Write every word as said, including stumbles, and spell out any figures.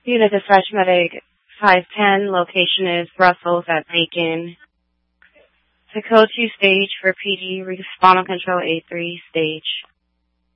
Unit Dispatch Medic five ten, location is Brussels at Bacon. The code two stage for P D, respond control A three stage.